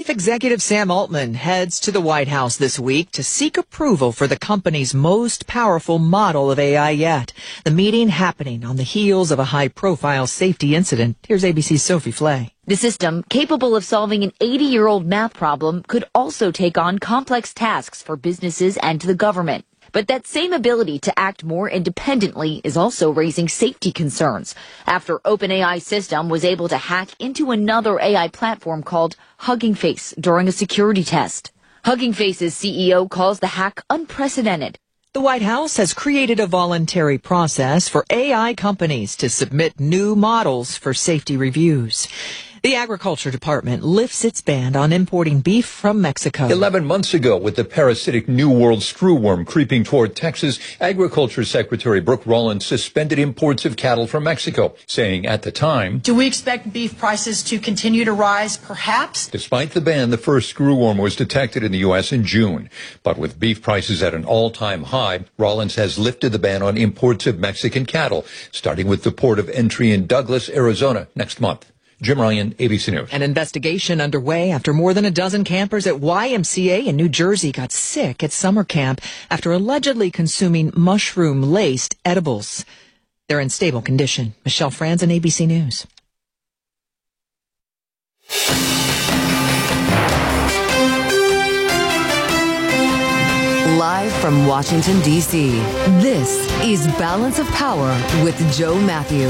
Chief Executive Sam Altman heads to the White House this week to seek approval for the company's most powerful model of AI yet. The meeting happening on the heels of a high-profile safety incident. Here's ABC's Sophie Flay. The system, capable of solving an 80-year-old math problem, could also take on complex tasks for businesses and the government. But that same ability to act more independently is also raising safety concerns after OpenAI's system was able to hack into another AI platform called Hugging Face during a security test. Hugging Face's CEO calls the hack unprecedented. The White House has created a voluntary process for AI companies to submit new models for safety reviews. The Agriculture Department lifts its ban on importing beef from Mexico. 11 months ago, with the parasitic New World screwworm creeping toward Texas, Agriculture Secretary Brooke Rollins suspended imports of cattle from Mexico, saying at the time, "Do we expect beef prices to continue to rise? Perhaps." Despite the ban, the first screwworm was detected in the U.S. in June. But with beef prices at an all-time high, Rollins has lifted the ban on imports of Mexican cattle, starting with the port of entry in Douglas, Arizona, next month. Jim Ryan, ABC News. An investigation underway after more than a dozen campers at YMCA in New Jersey got sick at summer camp after allegedly consuming mushroom-laced edibles. They're in stable condition. Michelle Franzen, ABC News. Live from Washington, D.C., this is Balance of Power with Joe Matthew.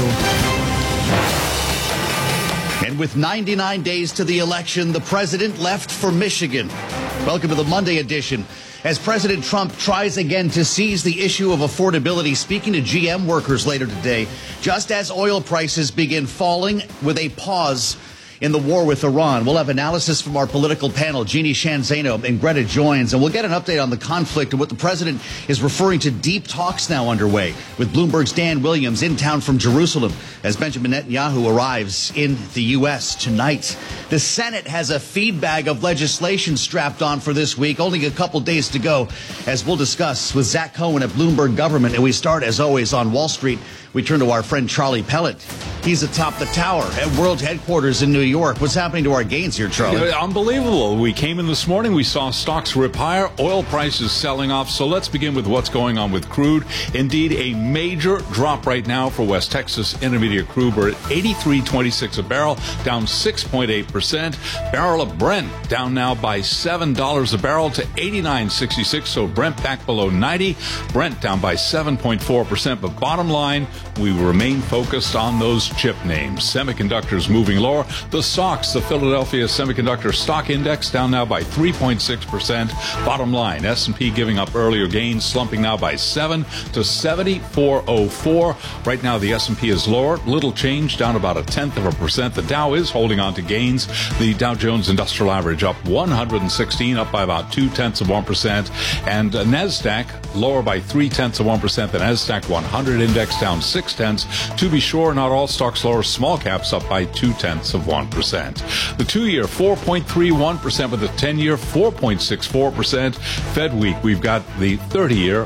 And with 99 days to the election, the president left for Michigan. Welcome to the Monday edition. As President Trump tries again to seize the issue of affordability, speaking to GM workers later today, just as oil prices begin falling with a pause in the war with Iran. We'll have analysis from our political panel. Jeannie Sheehan Zaino and Greta joins, and we'll get an update on the conflict and what the president is referring to deep talks now underway with Bloomberg's Dan Williams in town from Jerusalem as Benjamin Netanyahu arrives in the U.S. tonight. The Senate has a feed bag of legislation strapped on for this week. Only a couple days to go, as we'll discuss with Zach Cohen at Bloomberg Government. And we start, as always, on Wall Street. We turn to our friend Charlie Pellet. He's atop the tower at World Headquarters in New York. What's happening to our gains here, Charlie? Unbelievable. We came in this morning. We saw stocks rip higher. Oil prices selling off. So let's begin with what's going on with crude. Indeed, a major drop right now for West Texas Intermediate crude. We're at $83.26 a barrel, down 6.8%. Barrel of Brent down now by $7 a barrel to $89.66. So Brent back below 90. Brent down by 7.4%. But bottom line, we remain focused on those chip names. Semiconductors moving lower. The SOX, the Philadelphia Semiconductor Stock Index, down now by 3.6%. Bottom line, S&P giving up earlier gains, slumping now by 7 to 74.04. Right now, the S&P is lower. Little change, down about 0.1%. The Dow is holding on to gains. The Dow Jones Industrial Average up 116, up by about 0.2%. And NASDAQ lower by 0.3%. The NASDAQ 100 index down 0.6. To be sure, not all stocks lower. Small caps up by 0.2%. The 2-year 4.31% with the 10-year 4.64%. Fed week, we've got the 30-year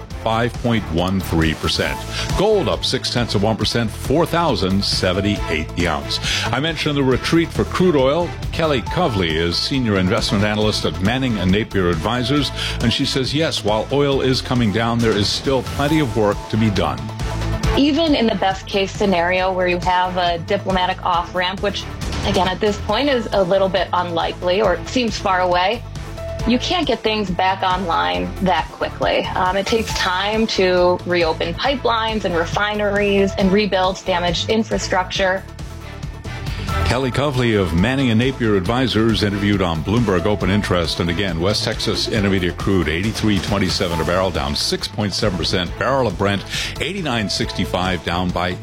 5.13%. Gold up 0.6%, 4,078 the ounce. I mentioned the retreat for crude oil. Kelly Kovley is senior investment analyst at Manning & Napier Advisors, and she says, yes, while oil is coming down, there is still plenty of work to be done. Even in the best case scenario where you have a diplomatic off-ramp, which again at this point is a little bit unlikely or seems far away, you can't get things back online that quickly. It takes time to reopen pipelines and refineries and rebuild damaged infrastructure. Kelly Kovley of Manning & Napier Advisors interviewed on Bloomberg Open Interest. And again, West Texas Intermediate crude, $83.27 a barrel, down 6.7%. Barrel of Brent, $89.65, down by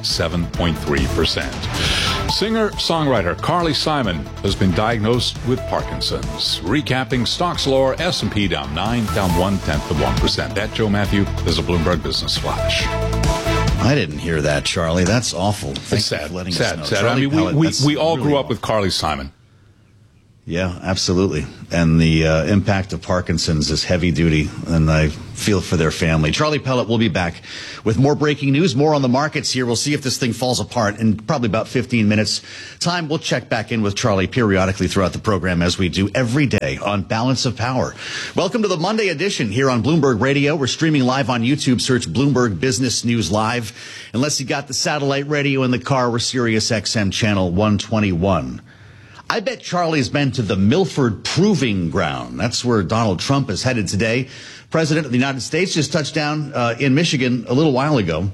7.3%. Singer-songwriter Carly Simon has been diagnosed with Parkinson's. Recapping stocks lower, S&P down 9, down 0.1%. That, Joe Matthew, is a Bloomberg Business Flash. I didn't hear that, Charlie. That's awful. It's sad. Sad. I mean, we all grew up with Carly Simon. Yeah, absolutely. And the impact of Parkinson's is heavy duty, and I feel for their family. Charlie Pellet will be back with more breaking news, more on the markets here. We'll see if this thing falls apart in probably about 15 minutes time. We'll check back in with Charlie periodically throughout the program, as we do every day on Balance of Power. Welcome to the Monday edition here on Bloomberg Radio. We're streaming live on YouTube. Search Bloomberg Business News Live. Unless you got the satellite radio in the car, we're Sirius XM channel 121. I bet Charlie's been to the Milford Proving Ground. That's where Donald Trump is headed today. President of the United States just touched down in Michigan a little while ago.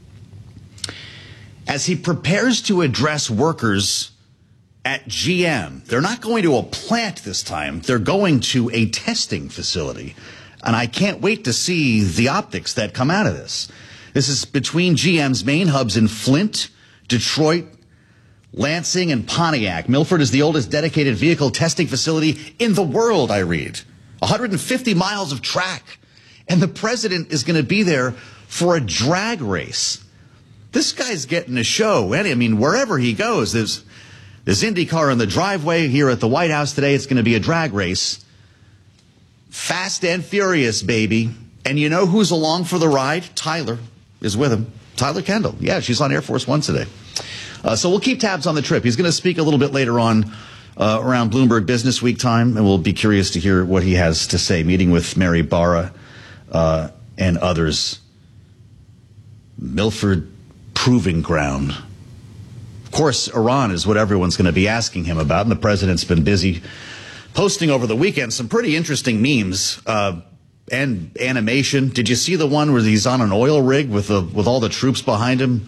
As he prepares to address workers at GM, they're not going to a plant this time. They're going to a testing facility. And I can't wait to see the optics that come out of this. This is between GM's main hubs in Flint, Detroit, Lansing, and Pontiac. Milford is the oldest dedicated vehicle testing facility in the world, I read. 150 miles of track. And the president is going to be there for a drag race. This guy's getting a show. I mean, wherever he goes, there's IndyCar in the driveway. Here at the White House today, it's going to be a drag race. Fast and furious, baby. And you know who's along for the ride? Tyler is with him. Tyler Kendall. Yeah, she's on Air Force One today. So we'll keep tabs on the trip. He's going to speak a little bit later on around Bloomberg Business Week time, and we'll be curious to hear what he has to say, meeting with Mary Barra and others. Milford Proving Ground. Of course, Iran is what everyone's going to be asking him about, and the president's been busy posting over the weekend some pretty interesting memes and animation. Did you see the one where he's on an oil rig with all the troops behind him?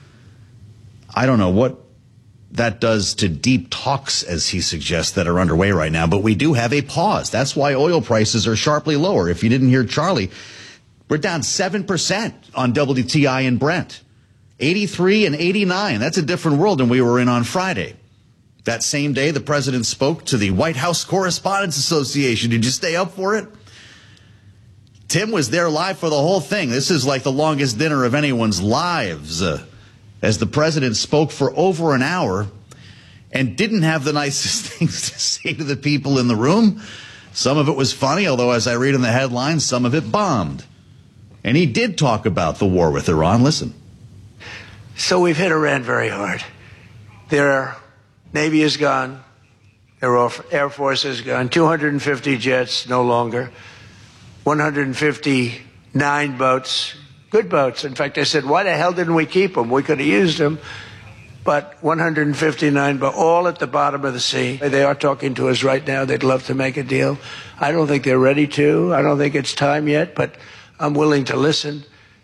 I don't know what that does to deep talks, as he suggests, that are underway right now. But we do have a pause. That's why oil prices are sharply lower. If you didn't hear Charlie, we're down 7% on WTI and Brent. 83 and 89. That's a different world than we were in on Friday. That same day, the president spoke to the White House Correspondents Association. Did you stay up for it? Tim was there live for the whole thing. This is like the longest dinner of anyone's lives. As the president spoke for over an hour and didn't have the nicest things to say to the people in the room. Some of it was funny, although as I read in the headlines, some of it bombed. And he did talk about the war with Iran. Listen. So we've hit Iran very hard. Their Navy is gone. Their Air Force is gone. 250 jets, no longer. 159 boats. Good boats. In fact, I said, why the hell didn't we keep them? We could have used them. But 159, but all at the bottom of the sea. They are talking to us right now. They'd love to make a deal. I don't think they're ready to. I don't think it's time yet, but I'm willing to listen.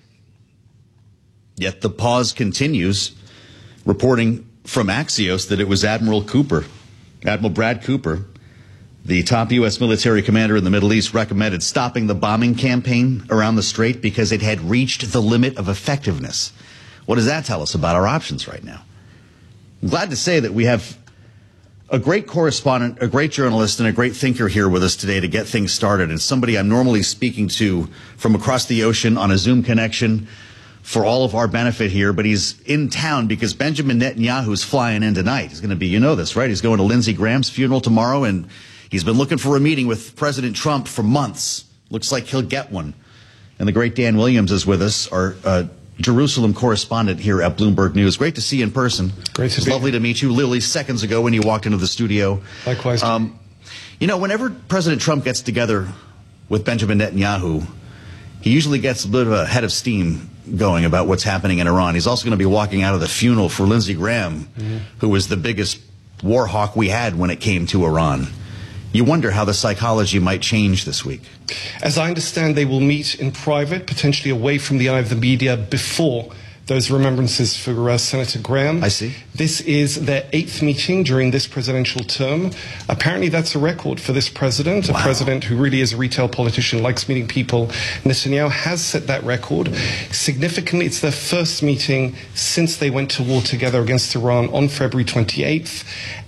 Yet the pause continues, reporting from Axios that it was Admiral Brad Cooper, the top U.S. military commander in the Middle East, recommended stopping the bombing campaign around the Strait because it had reached the limit of effectiveness. What does that tell us about our options right now? I'm glad to say that we have a great correspondent, a great journalist, and a great thinker here with us today to get things started. And somebody I'm normally speaking to from across the ocean on a Zoom connection for all of our benefit here, but he's in town because Benjamin Netanyahu's flying in tonight. He's going to be, you know this, right? He's going to Lindsey Graham's funeral tomorrow, and he's been looking for a meeting with President Trump for months. Looks like he'll get one. And the great Dan Williams is with us, our Jerusalem correspondent here at Bloomberg News. Great to see you in person. Great to be. It's lovely to meet you literally seconds ago when you walked into the studio. Likewise. You know, whenever President Trump gets together with Benjamin Netanyahu, he usually gets a bit of a head of steam going about what's happening in Iran. He's also going to be walking out of the funeral for Lindsey Graham, who was the biggest war hawk we had when it came to Iran. You wonder how the psychology might change this week. As I understand, they will meet in private, potentially away from the eye of the media, before those remembrances for Senator Graham. I see. This is their 8th meeting during this presidential term. Apparently that's a record for this president, a president who really is a retail politician, likes meeting people. Netanyahu has set that record. Significantly, it's their first meeting since they went to war together against Iran on February 28th.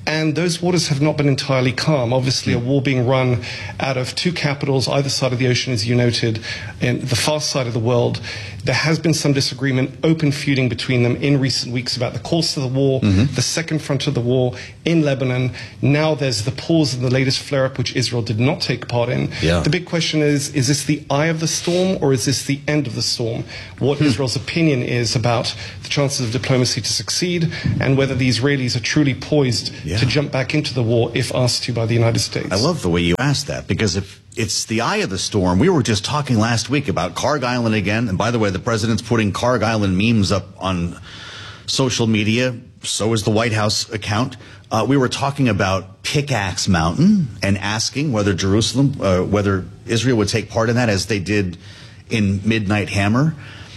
And those waters have not been entirely calm. Obviously, a war being run out of two capitals, either side of the ocean, as you noted, in the far side of the world. There has been some disagreement, open feuding between them in recent weeks about the course of the war, the second front of the war in Lebanon. Now there's the pause in the latest flare-up, which Israel did not take part in. The big question is this the eye of the storm, or is this the end of the storm? What Israel's opinion is about the chances of diplomacy to succeed, and whether the Israelis are truly poised to jump back into the war if asked to by the United States. I love the way you asked that, because if it's the eye of the storm, we were just talking last week about Karg Island again. And by the way, the president's putting Karg Island memes up on social media. So is the White House account. We were talking about Pickaxe Mountain and asking whether whether Israel would take part in that, as they did in Midnight Hammer.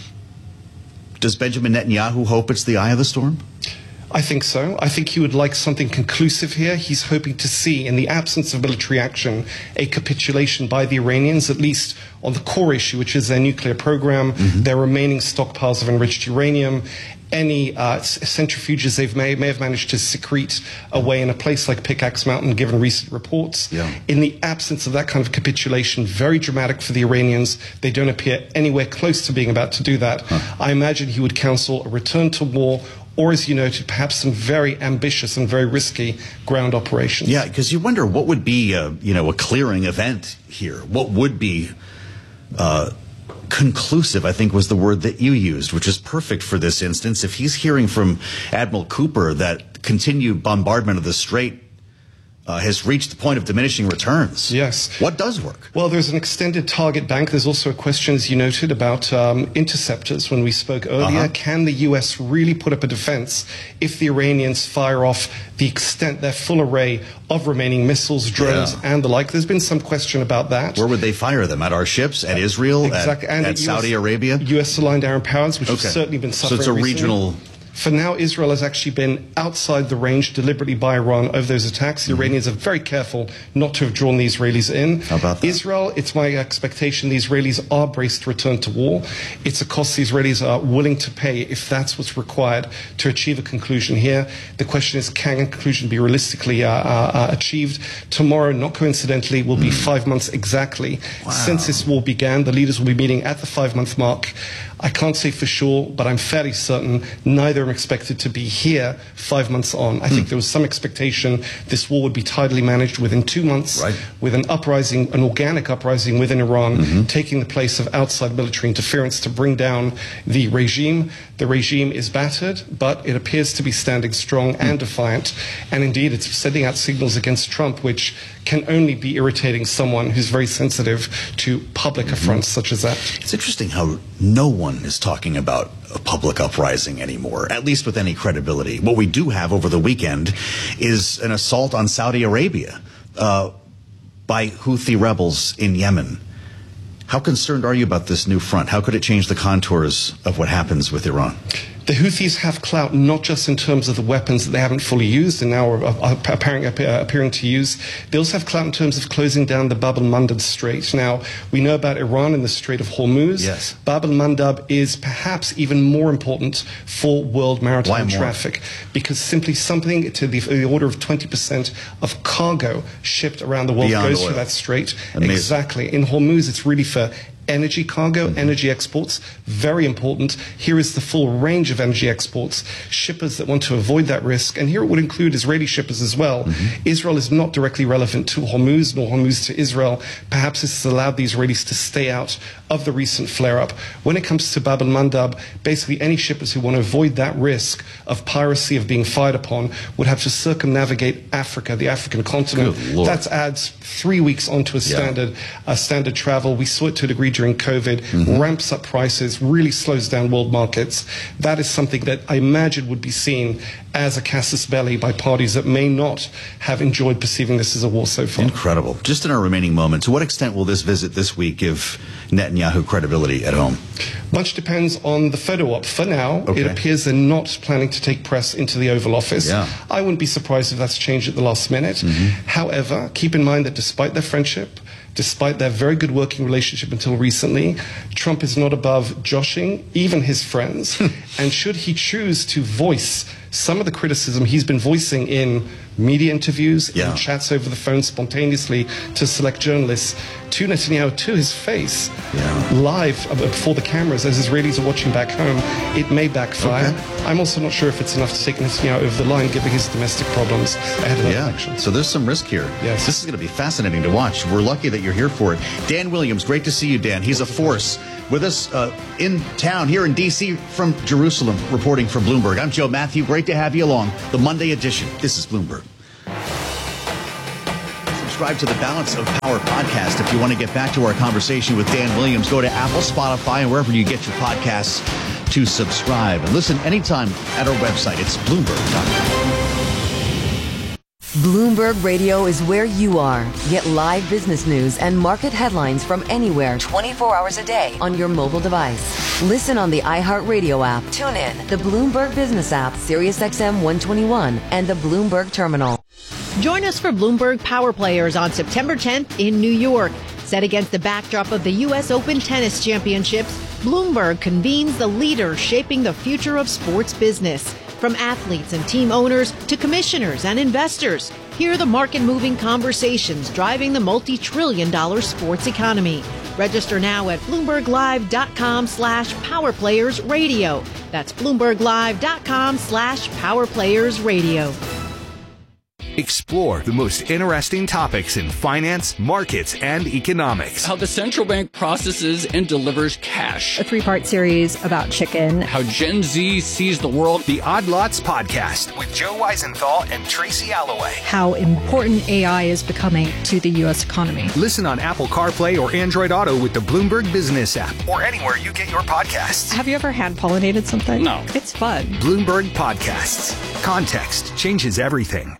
Does Benjamin Netanyahu hope it's the eye of the storm? I think so. I think he would like something conclusive here. He's hoping to see, in the absence of military action, a capitulation by the Iranians, at least on the core issue, which is their nuclear program, their remaining stockpiles of enriched uranium, any centrifuges they may have managed to secrete away in a place like Pickaxe Mountain, given recent reports. In the absence of that kind of capitulation, very dramatic for the Iranians. They don't appear anywhere close to being about to do that. I imagine he would counsel a return to war, or, as you noted, perhaps some very ambitious and very risky ground operations. Yeah, because you wonder what would be, a clearing event here. What would be conclusive, I think was the word that you used, which is perfect for this instance. If he's hearing from Admiral Cooper that continued bombardment of the Strait has reached the point of diminishing returns. What does work? Well, there's an extended target bank. There's also a question, as you noted, about interceptors when we spoke earlier. Can the U.S. really put up a defense if the Iranians fire off their full array of remaining missiles, drones, and the like? There's been some question about that. Where would they fire them? At our ships? At Israel? Exactly. At Saudi Arabia? U.S.-aligned armed powers, which have certainly been suffering. So it's a regional... For now, Israel has actually been outside the range deliberately by Iran of those attacks. The Iranians are very careful not to have drawn the Israelis in. How about that? Israel, it's my expectation the Israelis are braced to return to war. It's a cost the Israelis are willing to pay if that's what's required to achieve a conclusion here. The question is, can a conclusion be realistically achieved? Tomorrow, not coincidentally, will be 5 months exactly since this war began. The leaders will be meeting at the 5-month mark. I can't say for sure, but I'm fairly certain neither are expected to be here 5 months on. I think there was some expectation this war would be tidily managed within 2 months, with an uprising, an organic uprising within Iran, taking the place of outside military interference to bring down the regime. The regime is battered, but it appears to be standing strong and defiant. And indeed, it's sending out signals against Trump, which can only be irritating someone who's very sensitive to public affronts such as that. It's interesting how no one is talking about a public uprising anymore, at least with any credibility. What we do have over the weekend is an assault on Saudi Arabia by Houthi rebels in Yemen. How concerned are you about this new front? How could it change the contours of what happens with Iran? The Houthis have clout not just in terms of the weapons that they haven't fully used and now are appearing to use. They also have clout in terms of closing down the Bab el-Mandab Strait. Now, we know about Iran and the Strait of Hormuz. Bab el-Mandab is perhaps even more important for world maritime traffic, because simply something to the order of 20% of cargo shipped around the world goes through that strait. Exactly. In Hormuz, it's really for energy cargo, energy exports, very important. Here is the full range of energy exports, shippers that want to avoid that risk, and here it would include Israeli shippers as well. Israel is not directly relevant to Hormuz, nor Hormuz to Israel. Perhaps this has allowed the Israelis to stay out of the recent flare-up. When it comes to Bab el-Mandab, basically any shippers who want to avoid that risk of piracy, of being fired upon, would have to circumnavigate Africa, the African continent. That adds 3 weeks onto a standard travel. We saw it to a degree during COVID, ramps up prices, really slows down world markets. That is something that I imagine would be seen as a casus belli by parties that may not have enjoyed perceiving this as a war so far. Incredible. Just in our remaining moment, to what extent will this visit this week give Netanyahu credibility at home? Much depends on the photo op. For now, it appears they're not planning to take press into the Oval Office. I wouldn't be surprised if that's changed at the last minute. However, keep in mind that despite their friendship, despite their very good working relationship until recently, Trump is not above joshing even his friends. And should he choose to voice some of the criticism he's been voicing in media interviews, and chats over the phone spontaneously to select journalists to Netanyahu to his face, live before the cameras as Israelis are watching back home. It may backfire. Okay. I'm also not sure if it's enough to take Netanyahu over the line, given his domestic problems ahead of the election. So there's some risk here. Yes. This is going to be fascinating to watch. We're lucky that you're here for it. Dan Williams, great to see you, Dan. He's a force with us in town here in D.C. from Jerusalem, reporting for Bloomberg. I'm Joe Matthew. Great to have you along. The Monday edition. This is Bloomberg. Subscribe to the Balance of Power podcast. If you want to get back to our conversation with Dan Williams, go to Apple, Spotify, and wherever you get your podcasts to subscribe. And listen anytime at our website. It's Bloomberg.com. Bloomberg Radio is where you are. Get live business news and market headlines from anywhere 24 hours a day on your mobile device. Listen on the iHeartRadio app, tune in, the Bloomberg Business app, SiriusXM 121, and the Bloomberg Terminal. Join us for Bloomberg Power Players on September 10th in New York. Set against the backdrop of the U.S. Open Tennis Championships, Bloomberg convenes the leaders shaping the future of sports business. From athletes and team owners to commissioners and investors, hear the market-moving conversations driving the multi-trillion-dollar sports economy. Register now at BloombergLive.com/PowerPlayersRadio. That's BloombergLive.com/PowerPlayersRadio. Explore the most interesting topics in finance, markets, and economics. How the central bank processes and delivers cash. A 3-part series about chicken. How Gen Z sees the world. The Odd Lots Podcast with Joe Weisenthal and Tracy Alloway. How important AI is becoming to the U.S. economy. Listen on Apple CarPlay or Android Auto with the Bloomberg Business app or anywhere you get your podcasts. Have you ever hand-pollinated something? No. It's fun. Bloomberg Podcasts. Context changes everything.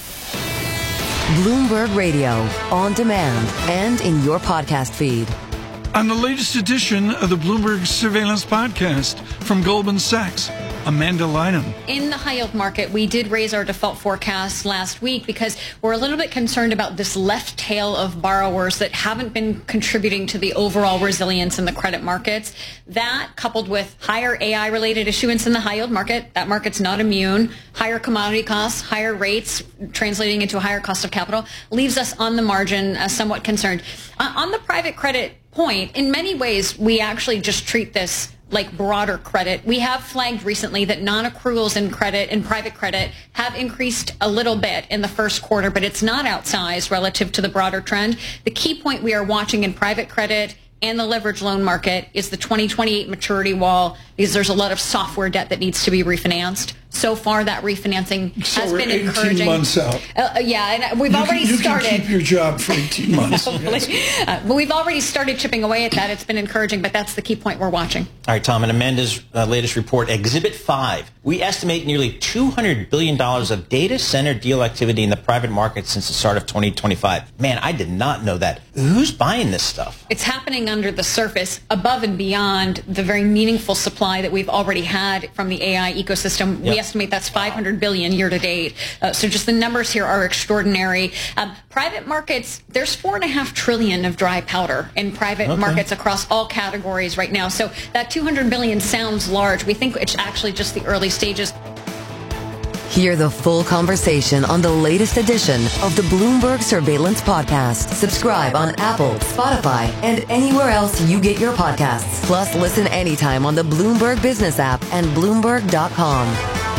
Bloomberg Radio, on demand and in your podcast feed. On the latest edition of the Bloomberg Surveillance Podcast from Goldman Sachs, Amanda Lynham. In the high-yield market, we did raise our default forecast last week because we're a little bit concerned about this left tail of borrowers that haven't been contributing to the overall resilience in the credit markets. That, coupled with higher AI-related issuance in the high-yield market, that market's not immune, higher commodity costs, higher rates, translating into a higher cost of capital, leaves us on the margin somewhat concerned. On the private credit point, in many ways, we actually just treat this like broader credit. We have flagged recently that non-accruals in credit and private credit have increased a little bit in the first quarter, but it's not outsized relative to the broader trend. The key point we are watching in private credit and the leverage loan market is the 2028 maturity wall, because there's a lot of software debt that needs to be refinanced. So far, that refinancing has been encouraging. 18 months out. Yeah, and we've already started. You can keep your job for 18 months. But we've already started chipping away at that. It's been encouraging, but that's the key point we're watching. All right, Tom, in Amanda's latest report, Exhibit 5, we estimate nearly $200 billion of data center deal activity in the private market since the start of 2025. Man, I did not know that. Who's buying this stuff? It's happening under the surface, above and beyond the very meaningful supply that we've already had from the AI ecosystem. Yep. We estimate that's $500 billion year to date. So just the numbers here are extraordinary. Private markets, there's $4.5 trillion of dry powder in private markets across all categories right now. So that $200 billion sounds large. We think it's actually just the early stages. Hear the full conversation on the latest edition of the Bloomberg Surveillance Podcast. Subscribe on Apple, Spotify, and anywhere else you get your podcasts. Plus, listen anytime on the Bloomberg Business app and Bloomberg.com.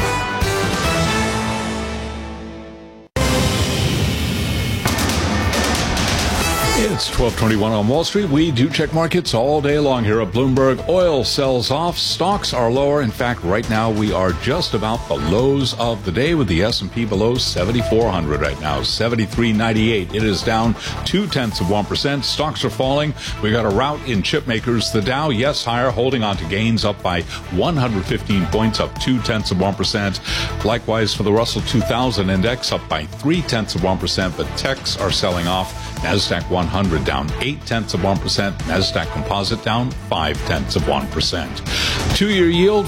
It's 12:21 on Wall Street. We do check markets all day long here at Bloomberg. Oil sells off. Stocks are lower. In fact, right now we are just about the lows of the day with the S&P below 7,400 right now, 73.98. It is down 0.2%. Stocks are falling. We got a rout in chip makers. The Dow, yes, higher, holding on to gains up by 115 points, up 0.2%. Likewise for the Russell 2000 index, up by 0.3%. But techs are selling off. NASDAQ 100 down 0.8%. NASDAQ Composite down 0.5%. 2-year yield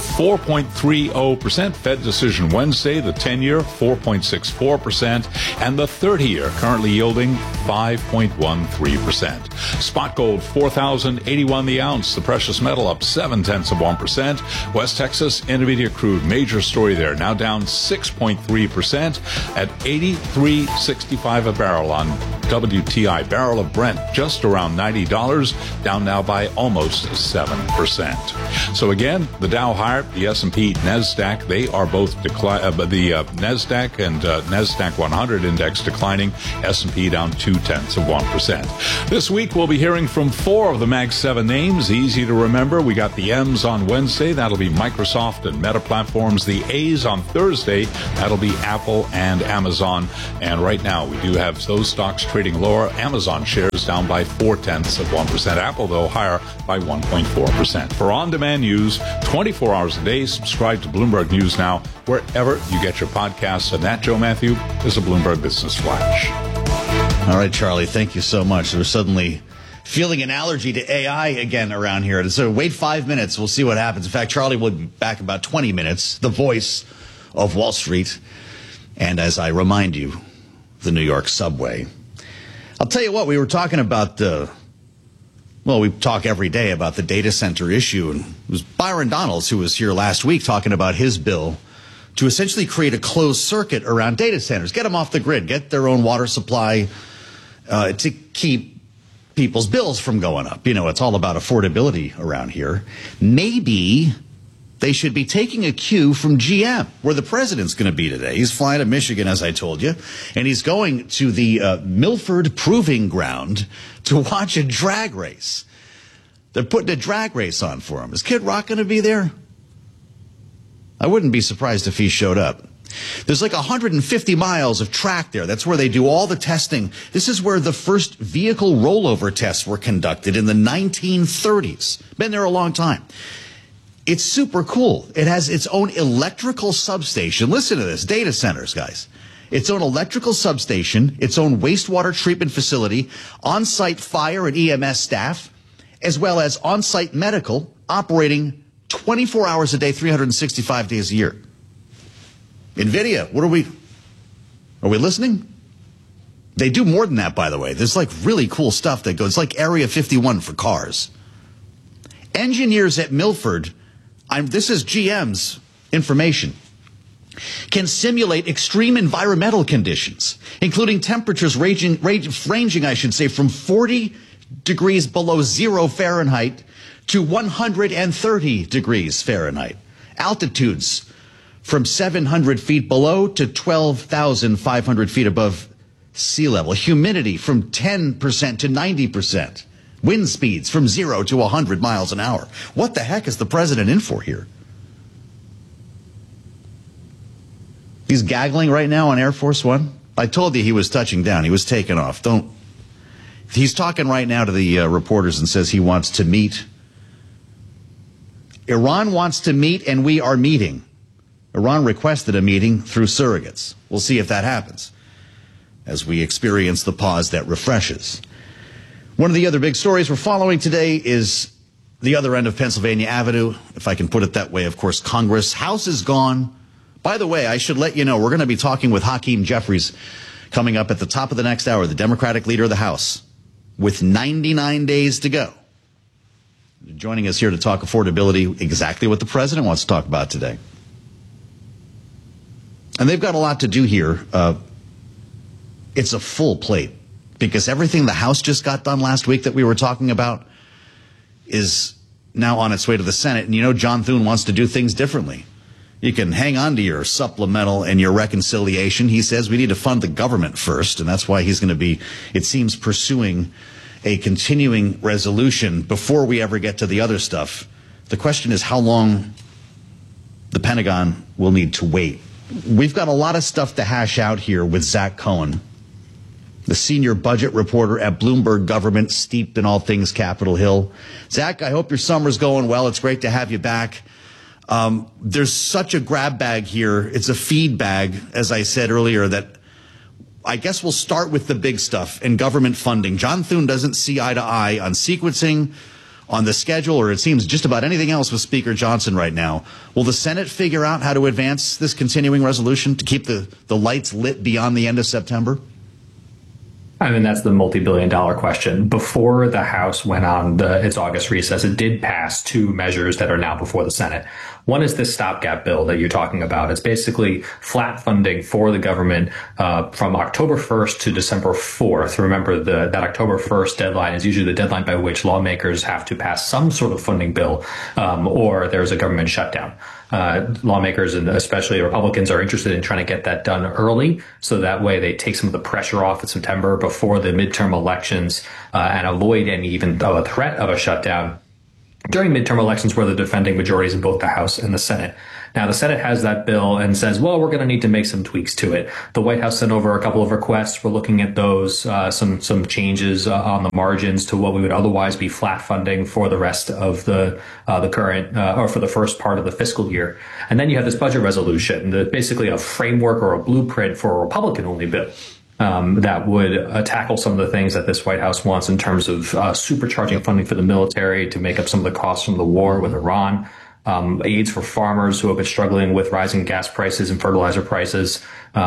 4.30%. Fed decision Wednesday. The 10-year 4.64%, and the 30-year currently yielding 5.13%. Spot gold $4,081 the ounce. The precious metal up 0.7%. West Texas Intermediate crude, major story there, now down 6.3% at $83.65 a barrel on WTI. Barrel of Brent just around $90, down now by almost 7%. So again, the Dow higher, the S&P, NASDAQ, they are both the NASDAQ and NASDAQ 100 index declining, S&P down 0.2%. This week we'll be hearing from 4 of the Mag 7 names, easy to remember. We got the M's on Wednesday, that'll be Microsoft and Meta Platforms. The A's on Thursday, that'll be Apple and Amazon. And right now we do have those stocks trading lower. Amazon shares down by 0.4%. Apple, though, higher by 1.4%. For on-demand news, 24 hours a day, subscribe to Bloomberg News Now wherever you get your podcasts. And that, Joe Matthew, is a Bloomberg Business Flash. All right, Charlie, thank you so much. We're suddenly feeling an allergy to AI again around here. So wait 5 minutes. We'll see what happens. In fact, Charlie will be back about 20 minutes, the voice of Wall Street. And as I remind you, the New York subway. I'll tell you what, we were talking about we talk every day about the data center issue. And it was Byron Donalds who was here last week talking about his bill to essentially create a closed circuit around data centers. Get them off the grid. Get their own water supply to keep people's bills from going up. You know, it's all about affordability around here. Maybe they should be taking a cue from GM, where the president's going to be today. He's flying to Michigan, as I told you, and he's going to the Milford Proving Ground to watch a drag race. They're putting a drag race on for him. Is Kid Rock going to be there? I wouldn't be surprised if he showed up. There's like 150 miles of track there. That's where they do all the testing. This is where the first vehicle rollover tests were conducted in the 1930s. Been there a long time. It's super cool. It has its own electrical substation. Listen to this. Data centers, guys. Its own electrical substation, its own wastewater treatment facility, on-site fire and EMS staff, as well as on-site medical operating 24 hours a day, 365 days a year. NVIDIA, are we listening? They do more than that, by the way. There's like really cool stuff that goes. It's like Area 51 for cars. Engineers at Milford, this is GM's information, can simulate extreme environmental conditions, including temperatures ranging, I should say, from 40 degrees below 0 Fahrenheit to 130 degrees Fahrenheit. Altitudes from 700 feet below to 12,500 feet above sea level. Humidity from 10% to 90%. Wind speeds from 0 to 100 miles an hour. What the heck is the president in for here? He's gaggling right now on Air Force One. I told you he was touching down. He was taking off. He's talking right now to the reporters and says he wants to meet. Iran wants to meet, and we are meeting. Iran requested a meeting through surrogates. We'll see if that happens as we experience the pause that refreshes. One of the other big stories we're following today is the other end of Pennsylvania Avenue, if I can put it that way. Of course, Congress. House is gone. By the way, I should let you know, we're going to be talking with Hakeem Jeffries coming up at the top of the next hour, the Democratic leader of the House, with 99 days to go. Joining us here to talk affordability, exactly what the president wants to talk about today. And they've got a lot to do here. It's a full plate, because everything the House just got done last week that we were talking about is now on its way to the Senate. And you know, John Thune wants to do things differently. You can hang on to your supplemental and your reconciliation. He says we need to fund the government first, and that's why he's going to be, it seems, pursuing a continuing resolution before we ever get to the other stuff. The question is how long the Pentagon will need to wait. We've got a lot of stuff to hash out here with Zach Cohen, the senior budget reporter at Bloomberg Government, steeped in all things Capitol Hill. Zach, I hope your summer's going well. It's great to have you back. There's such a grab bag here. It's a feed bag, as I said earlier, that I guess we'll start with the big stuff and government funding. John Thune doesn't see eye to eye on sequencing, on the schedule, or it seems just about anything else with Speaker Johnson right now. Will the Senate figure out how to advance this continuing resolution to keep the lights lit beyond the end of September? I mean, that's the multi-billion-dollar question. Before the House went on its August recess, it did pass two measures that are now before the Senate. One is this stopgap bill that you're talking about. It's basically flat funding for the government from October 1st to December 4th. Remember, that October 1st deadline is usually the deadline by which lawmakers have to pass some sort of funding bill or there's a government shutdown. Lawmakers and especially Republicans are interested in trying to get that done early, so that way they take some of the pressure off in September before the midterm elections and avoid any even threat of a shutdown during midterm elections where the defending majorities in both the House and the Senate. Now, the Senate has that bill and says, well, we're going to need to make some tweaks to it. The White House sent over a couple of requests. We're looking at those, some changes on the margins to what we would otherwise be flat funding for the rest of the current, or for the first part of the fiscal year. And then you have this budget resolution, basically a framework or a blueprint for a Republican-only bill. That would tackle some of the things that this White House wants in terms of supercharging funding for the military to make up some of the costs from the war with Iran, aids for farmers who have been struggling with rising gas prices and fertilizer prices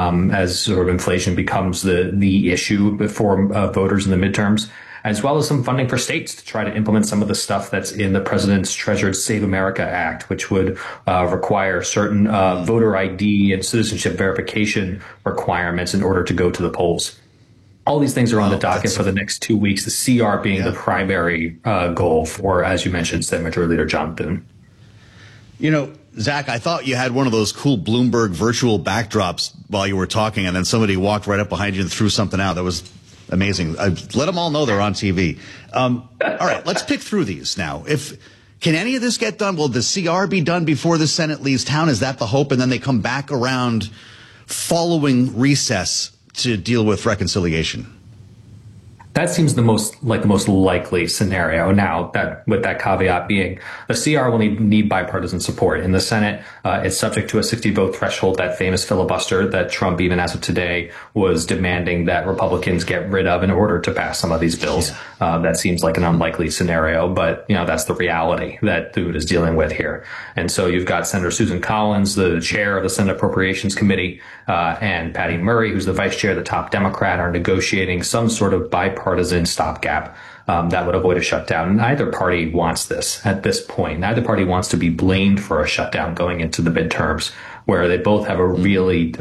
as sort of inflation becomes the issue for voters in the midterms, as well as some funding for states to try to implement some of the stuff that's in the president's treasured Save America Act, which would require certain voter ID and citizenship verification requirements in order to go to the polls. All these things are on the docket for the next 2 weeks, the CR being the primary goal for, as you mentioned, Senate Majority Leader John Thune. You know, Zach, I thought you had one of those cool Bloomberg virtual backdrops while you were talking, and then somebody walked right up behind you and threw something out. That was amazing. Let them all know they're on TV. All right, let's pick through these now. Can any of this get done? Will the CR be done before the Senate leaves town? Is that the hope? And then they come back around following recess to deal with reconciliation? That seems the most likely scenario. Now, with that caveat being, the CR will need bipartisan support. In the Senate, it's subject to a 60-vote threshold, that famous filibuster that Trump, even as of today, was demanding that Republicans get rid of in order to pass some of these bills. That seems like an unlikely scenario, but that's the reality that Thune is dealing with here. And so you've got Senator Susan Collins, the chair of the Senate Appropriations Committee, and Patty Murray, who's the vice chair, the top Democrat, are negotiating some sort of bipartisan stopgap that would avoid a shutdown. Neither party wants this at this point. Neither party wants to be blamed for a shutdown going into the midterms, where they both have a really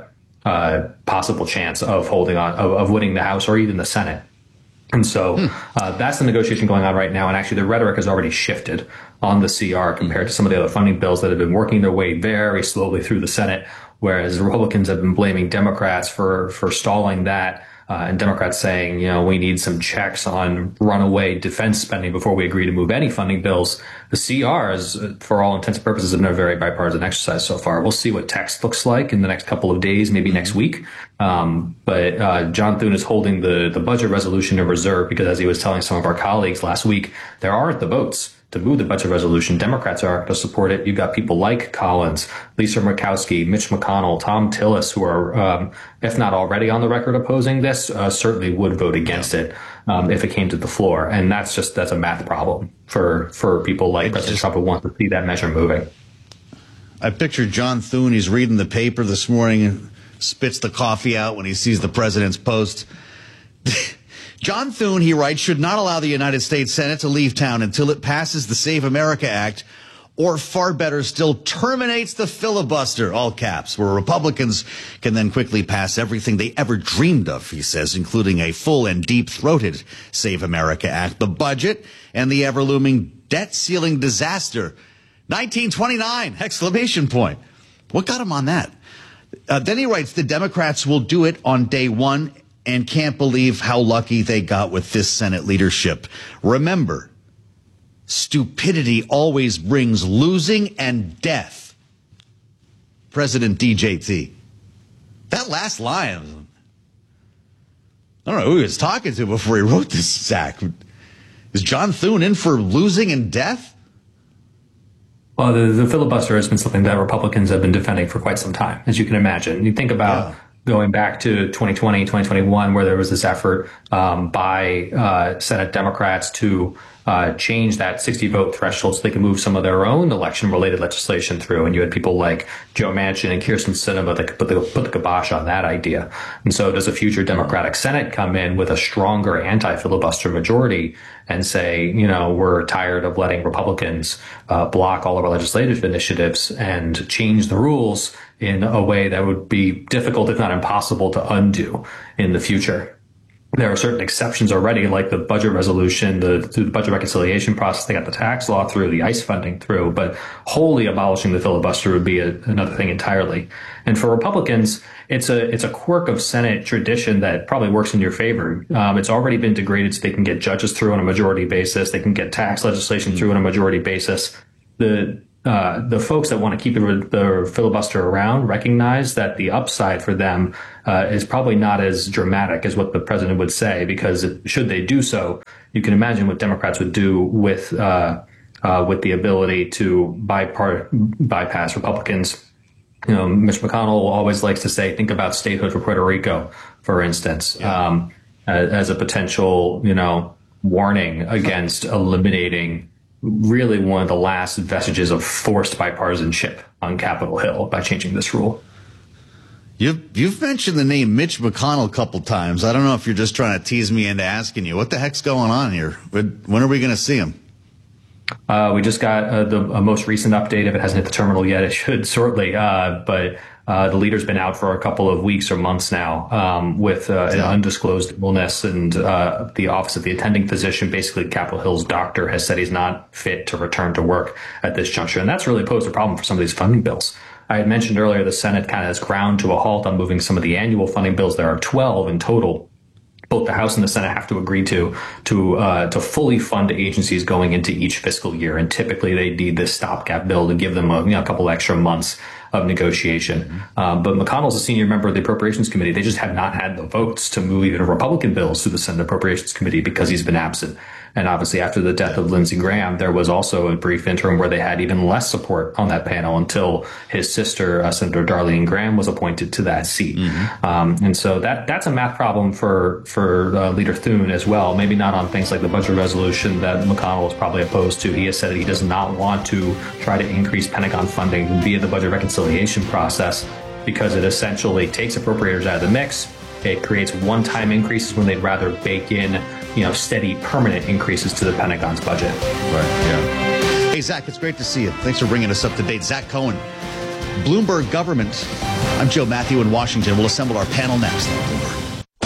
possible chance of holding on, of winning the House or even the Senate. And so that's the negotiation going on right now. And actually, the rhetoric has already shifted on the CR compared to some of the other funding bills that have been working their way very slowly through the Senate, whereas Republicans have been blaming Democrats for stalling that. And Democrats saying, we need some checks on runaway defense spending before we agree to move any funding bills. The CR is, for all intents and purposes, been a very bipartisan exercise so far. We'll see what text looks like in the next couple of days, maybe next week. But John Thune is holding the budget resolution in reserve because, as he was telling some of our colleagues last week, there aren't the votes to move the budget resolution. Democrats aren't going to support it. You've got people like Collins, Lisa Murkowski, Mitch McConnell, Tom Tillis, who are, if not already on the record opposing this, certainly would vote against it if it came to the floor. And that's a math problem for people like President Trump who want to see that measure moving. I pictured John Thune. He's reading the paper this morning and spits the coffee out when he sees the president's post. John Thune, he writes, should not allow the United States Senate to leave town until it passes the Save America Act, or far better still, terminates the filibuster, all caps, where Republicans can then quickly pass everything they ever dreamed of, he says, including a full and deep-throated Save America Act, the budget, and the ever-looming debt-ceiling disaster. 1929, exclamation point. What got him on that? Then he writes, the Democrats will do it on day one and can't believe how lucky they got with this Senate leadership. Remember, stupidity always brings losing and death. President DJT. That last line, I don't know who he was talking to before he wrote this, Zach. Is John Thune in for losing and death? Well, the filibuster has been something that Republicans have been defending for quite some time, as you can imagine. You think about going back to 2020, 2021, where there was this effort by Senate Democrats to change that 60 vote threshold so they could move some of their own election related legislation through. And you had people like Joe Manchin and Kyrsten Sinema that could put the kibosh on that idea. And so does a future Democratic Senate come in with a stronger anti-filibuster majority and say, we're tired of letting Republicans block all of our legislative initiatives and change the rules in a way that would be difficult, if not impossible, to undo in the future? There are certain exceptions already, like the budget resolution, the budget reconciliation process. They got the tax law through, the ICE funding through, but wholly abolishing the filibuster would be another thing entirely. And for Republicans, it's a quirk of Senate tradition that probably works in your favor. It's already been degraded so they can get judges through on a majority basis. They can get tax legislation through on a majority basis. The folks that want to keep the filibuster around recognize that the upside for them is probably not as dramatic as what the president would say, because should they do so, you can imagine what Democrats would do with the ability to bypass Republicans. Mitch McConnell always likes to say, think about statehood for Puerto Rico, for instance, as a potential, warning against eliminating really one of the last vestiges of forced bipartisanship on Capitol Hill by changing this rule. You've mentioned the name Mitch McConnell a couple times. I don't know if you're just trying to tease me into asking you, what the heck's going on here? When are we going to see him? We just got the most recent update. If it hasn't hit the terminal yet, it should shortly. But the leader's been out for a couple of weeks or months now with an undisclosed illness, and the Office of the Attending Physician, basically Capitol Hill's doctor, has said he's not fit to return to work at this juncture. And that's really posed a problem for some of these funding bills. I had mentioned earlier the Senate kind of has ground to a halt on moving some of the annual funding bills. There are 12 in total. Both the House and the Senate have to agree to fully fund agencies going into each fiscal year. And typically they need this stopgap bill to give them a couple extra months of negotiation. But McConnell's a senior member of the Appropriations Committee. They just have not had the votes to move even Republican bills through the Senate Appropriations Committee because he's been absent. And obviously after the death of Lindsey Graham, there was also a brief interim where they had even less support on that panel until his sister, Senator Darlene Graham, was appointed to that seat. And so that's a math problem for Leader Thune as well. Maybe not on things like the budget resolution that McConnell is probably opposed to. He has said that he does not want to try to increase Pentagon funding via the budget reconciliation process because it essentially takes appropriators out of the mix. It creates one-time increases when they'd rather bake in, steady, permanent increases to the Pentagon's budget. Right, yeah. Hey, Zach, it's great to see you. Thanks for bringing us up to date. Zach Cohen, Bloomberg Government. I'm Joe Matthew in Washington. We'll assemble our panel next on Bloomberg.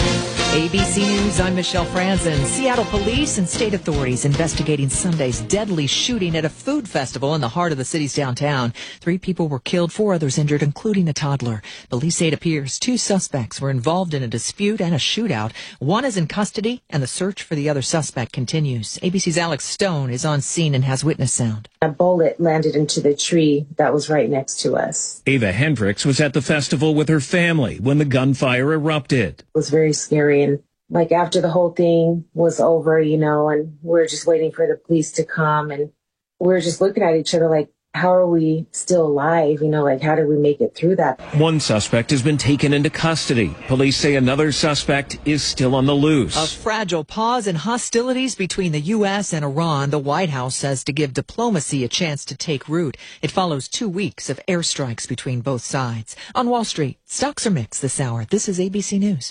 ABC News, I'm Michelle Franzen. Seattle police and state authorities investigating Sunday's deadly shooting at a food festival in the heart of the city's downtown. 3 people were killed, 4 others injured, including a toddler. Police say it appears 2 suspects were involved in a dispute and a shootout. 1 is in custody, and the search for the other suspect continues. ABC's Alex Stone is on scene and has witness sound. A bullet landed into the tree that was right next to us. Ava Hendricks was at the festival with her family when the gunfire erupted. It was very scary. And after the whole thing was over, and we're just waiting for the police to come, and we're just looking at each other like, how are we still alive? How did we make it through that? 1 suspect has been taken into custody. Police say another suspect is still on the loose. A fragile pause in hostilities between the U.S. and Iran, the White House says, to give diplomacy a chance to take root. It follows 2 weeks of airstrikes between both sides. On Wall Street, stocks are mixed this hour. This is ABC News.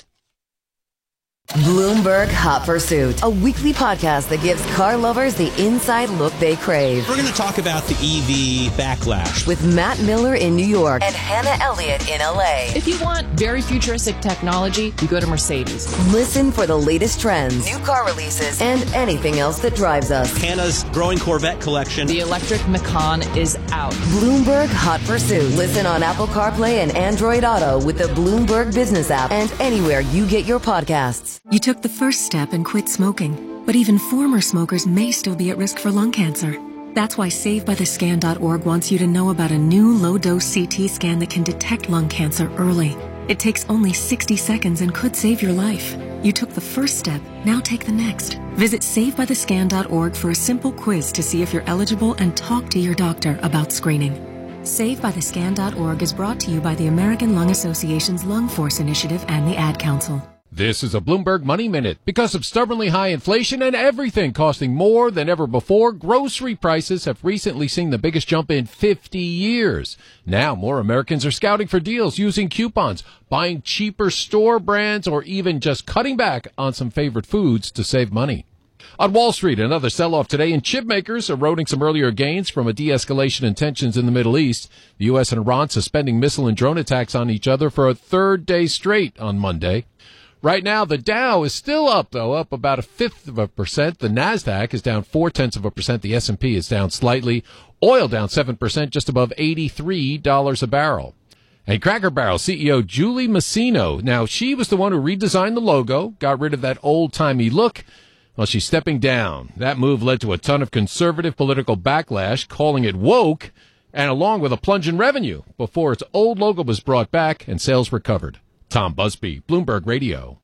Bloomberg Hot Pursuit, a weekly podcast that gives car lovers the inside look they crave. We're going to talk about the EV backlash with Matt Miller in New York and Hannah Elliott in LA. If you want very futuristic technology, you go to Mercedes. Listen for the latest trends, new car releases, and anything else that drives us. Hannah's growing Corvette collection. The electric Macan is out. Bloomberg Hot Pursuit. Listen on Apple CarPlay and Android Auto with the Bloomberg Business app and anywhere you get your podcasts. You took the first step and quit smoking, but even former smokers may still be at risk for lung cancer. That's why SaveByTheScan.org wants you to know about a new low-dose CT scan that can detect lung cancer early. It takes only 60 seconds and could save your life. You took the first step, now take the next. Visit SaveByTheScan.org for a simple quiz to see if you're eligible and talk to your doctor about screening. SaveByTheScan.org is brought to you by the American Lung Association's Lung Force Initiative and the Ad Council. This is a Bloomberg Money Minute. Because of stubbornly high inflation and everything costing more than ever before, grocery prices have recently seen the biggest jump in 50 years. Now more Americans are scouting for deals, using coupons, buying cheaper store brands, or even just cutting back on some favorite foods to save money. On Wall Street, another sell-off today in chip makers, eroding some earlier gains from a de-escalation in tensions in the Middle East. The U.S. and Iran suspending missile and drone attacks on each other for a third day straight on Monday. Right now, the Dow is still up, though, up about 0.5%. The NASDAQ is down 0.4%. The S&P is down slightly. Oil down 7%, just above $83 a barrel. And Cracker Barrel CEO Julie Masino, now she was the one who redesigned the logo, got rid of that old-timey look. Well, she's stepping down. That move led to a ton of conservative political backlash, calling it woke, and along with a plunge in revenue before its old logo was brought back and sales recovered. Tom Busby, Bloomberg Radio.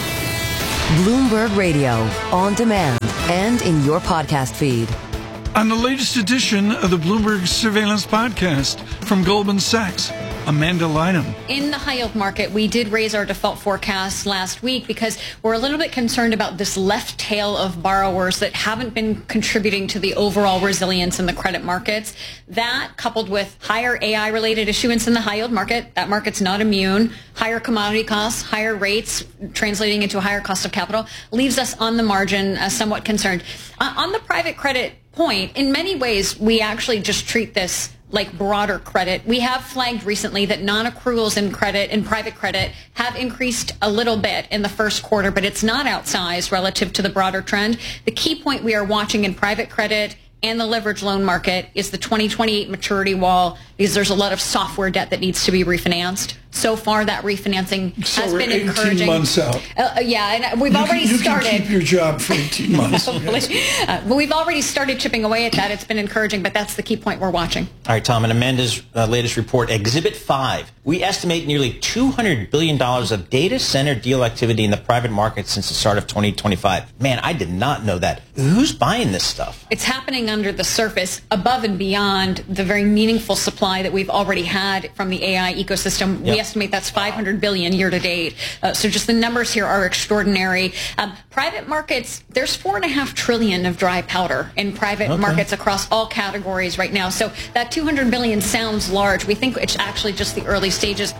Bloomberg Radio, on demand and in your podcast feed. On the latest edition of the Bloomberg Surveillance Podcast from Goldman Sachs, Amanda Lynham. In the high-yield market, we did raise our default forecast last week because we're a little bit concerned about this left tail of borrowers that haven't been contributing to the overall resilience in the credit markets. That, coupled with higher AI-related issuance in the high-yield market, that market's not immune, higher commodity costs, higher rates, translating into a higher cost of capital, leaves us on the margin somewhat concerned. On the private credit point, in many ways, we actually just treat this like broader credit. We have flagged recently that non-accruals in credit, in private credit, have increased a little bit in the first quarter, but it's not outsized relative to the broader trend. The key point we are watching in private credit and the leverage loan market is the 2028 maturity wall, because there's a lot of software debt that needs to be refinanced. So far, that refinancing has been encouraging. 18 months out. Yeah, and we've already started. You can keep your job for 18 months. But we've already started chipping away at that. It's been encouraging, but that's the key point we're watching. All right, Tom, in Amanda's latest report, Exhibit 5, we estimate nearly $200 billion of data center deal activity in the private market since the start of 2025. Man, I did not know that. Who's buying this stuff? It's happening under the surface, above and beyond the very meaningful supply that we've already had from the AI ecosystem. Yep. We estimate that's $500 billion year to date. So just the numbers here are extraordinary. Private markets, there's $4.5 trillion of dry powder in private markets across all categories right now. So that $200 billion sounds large. We think it's actually just the early stages.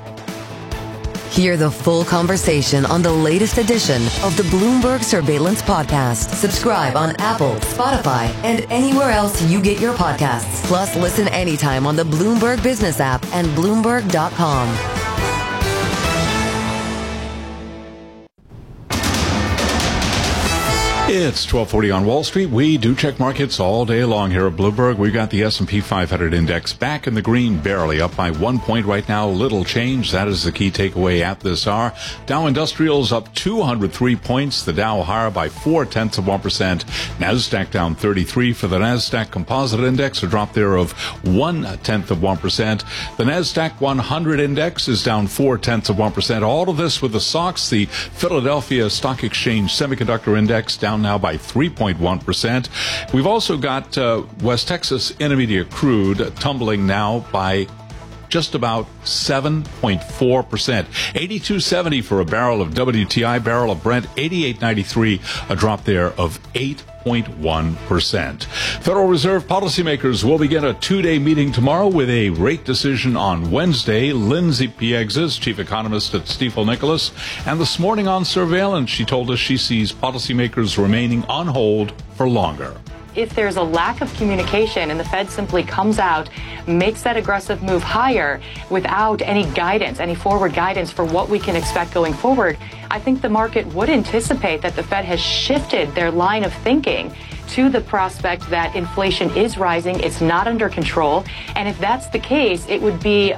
Hear the full conversation on the latest edition of the Bloomberg Surveillance Podcast. Subscribe on Apple, Spotify, and anywhere else you get your podcasts. Plus, listen anytime on the Bloomberg Business app and Bloomberg.com. It's 12:40 on Wall Street. We do check markets all day long here at Bloomberg. We've got the S&P 500 index back in the green, barely up by 1 point right now. Little change. That is the key takeaway at this hour. Dow Industrials up 203 points. The Dow higher by 0.4%. NASDAQ down 33 for the NASDAQ Composite Index, a drop there of 0.1%. The NASDAQ 100 Index is down 0.4%. All of this with the SOX, the Philadelphia Stock Exchange Semiconductor Index, down now by 3.1%. We've also got West Texas Intermediate Crude tumbling now by just about 7.4%. 82.70 for a barrel of WTI, barrel of Brent, 88.93, a drop there of 8.1%. Federal Reserve policymakers will begin a two-day meeting tomorrow with a rate decision on Wednesday. Lindsay Piegzas, chief economist at Stifel Nicolaus, and this morning on surveillance, she told us she sees policymakers remaining on hold for longer. If there's a lack of communication and the Fed simply comes out, makes that aggressive move higher without any guidance, any forward guidance for what we can expect going forward, I think the market would anticipate that the Fed has shifted their line of thinking to the prospect that inflation is rising, it's not under control, and if that's the case, it would be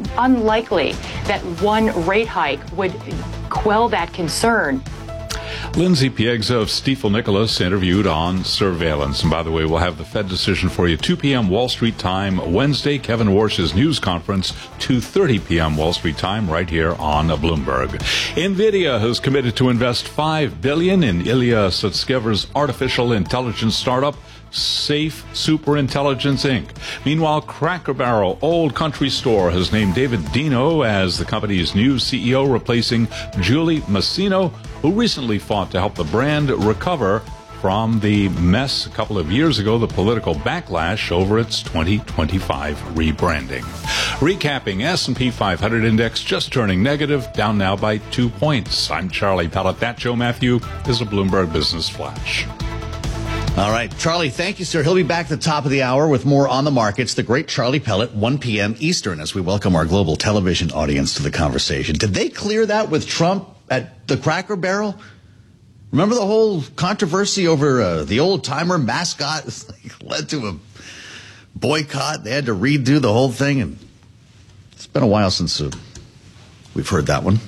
unlikely that one rate hike would quell that concern. Lindsay Piegza of Stifel Nicolaus interviewed on surveillance. And by the way, we'll have the Fed decision for you 2 p.m. Wall Street time Wednesday. Kevin Warsh's news conference 2:30 p.m. Wall Street time right here on Bloomberg. NVIDIA has committed to invest $5 billion in Ilya Sutskever's artificial intelligence startup, Safe Superintelligence, Inc. Meanwhile, Cracker Barrel Old Country Store has named David Dino as the company's new CEO, replacing Julie Masino, who recently fought to help the brand recover from the mess a couple of years ago, the political backlash over its 2025 rebranding. Recapping, S&P 500 index just turning negative, down now by 2 points. I'm Charlie Pellet. That Joe Matthew is a Bloomberg Business Flash. All right, Charlie, thank you, sir. He'll be back at the top of the hour with more on the markets. The great Charlie Pellet, 1 p.m. Eastern, as we welcome our global television audience to the conversation. Did they clear that with Trump at the Cracker Barrel? Remember the whole controversy over the old-timer mascot? It led to a boycott. They had to redo the whole thing, and it's been a while since we've heard that one.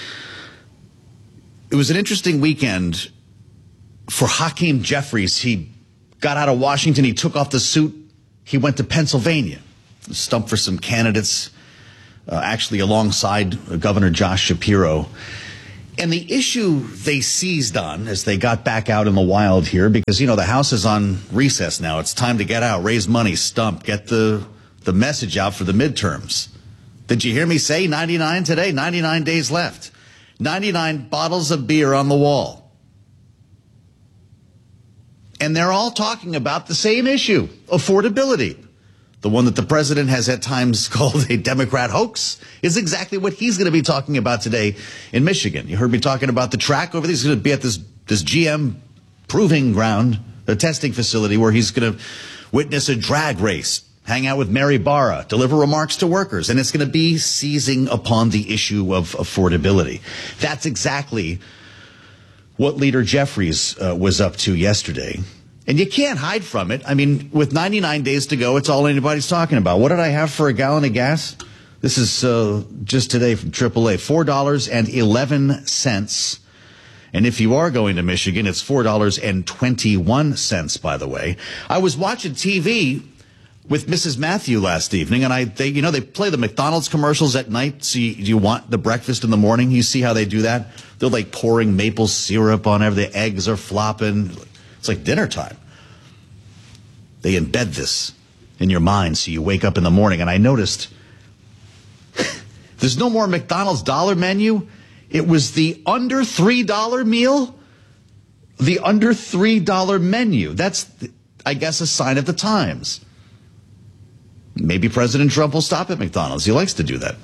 It was an interesting weekend for Hakeem Jeffries. He got out of Washington. He took off the suit. He went to Pennsylvania, stumped for some candidates, actually alongside Governor Josh Shapiro. And the issue they seized on as they got back out in the wild here, because, you know, the House is on recess now. It's time to get out, raise money, stump, get the message out for the midterms. Did you hear me say 99 today? 99 days left. 99 bottles of beer on the wall. And they're all talking about the same issue, affordability. The one that the president has at times called a Democrat hoax is exactly what he's going to be talking about today in Michigan. You heard me talking about the track over there. He's going to be at this GM proving ground, a testing facility where he's going to witness a drag race, hang out with Mary Barra, deliver remarks to workers. And it's going to be seizing upon the issue of affordability. That's exactly what Leader Jeffries was up to yesterday. And you can't hide from it. I mean, with 99 days to go, it's all anybody's talking about. What did I have for a gallon of gas? This is just today from AAA, $4.11. And if you are going to Michigan, it's $4.21, by the way. I was watching TV with Mrs. Matthew last evening, and they play the McDonald's commercials at night. So you want the breakfast in the morning? You see how they do that? They're like pouring maple syrup on everything. The eggs are flopping. It's like dinner time. They embed this in your mind so you wake up in the morning. And I noticed there's no more McDonald's dollar menu. It was the under $3 meal. The under $3 menu. That's, I guess, a sign of the times. Maybe President Trump will stop at McDonald's. He likes to do that.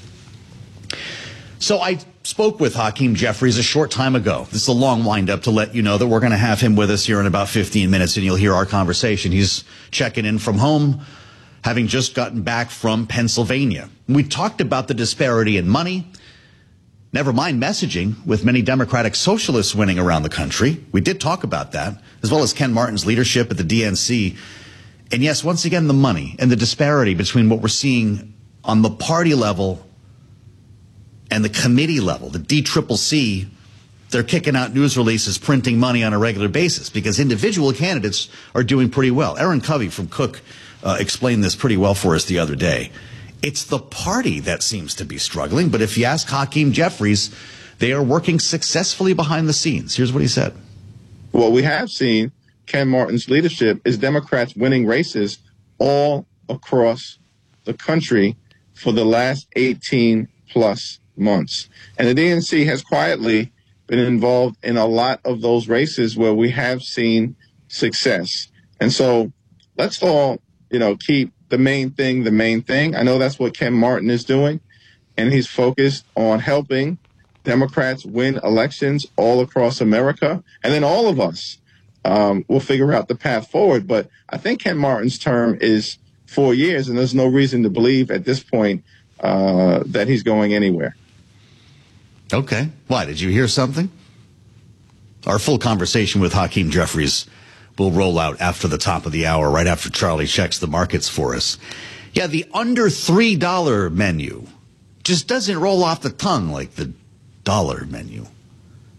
So I spoke with Hakeem Jeffries a short time ago. This is a long wind-up to let you know that we're going to have him with us here in about 15 minutes, and you'll hear our conversation. He's checking in from home, having just gotten back from Pennsylvania. We talked about the disparity in money, never mind messaging, with many Democratic socialists winning around the country. We did talk about that, as well as Ken Martin's leadership at the DNC. And yes, once again, the money and the disparity between what we're seeing on the party level and the committee level, the DCCC, they're kicking out news releases, printing money on a regular basis because individual candidates are doing pretty well. Aaron Covey from Cook explained this pretty well for us the other day. It's the party that seems to be struggling, but if you ask Hakeem Jeffries, they are working successfully behind the scenes. Here's what he said. What we have seen, Ken Martin's leadership, is Democrats winning races all across the country for the last 18 plus months. And the DNC has quietly been involved in a lot of those races where we have seen success. And so let's all, keep the main thing the main thing. I know that's what Ken Martin is doing, and he's focused on helping Democrats win elections all across America. And then all of us will figure out the path forward. But I think Ken Martin's term is 4 years, and there's no reason to believe at this point that he's going anywhere. Okay. Why? Did you hear something? Our full conversation with Hakeem Jeffries will roll out after the top of the hour, right after Charlie checks the markets for us. Yeah, the under $3 menu just doesn't roll off the tongue like the dollar menu.